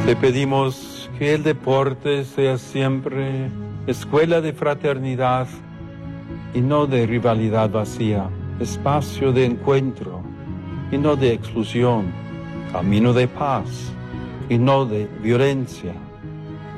Te pedimos que el deporte sea siempre escuela de fraternidad y no de rivalidad vacía, espacio de encuentro y no de exclusión, camino de paz y no de violencia.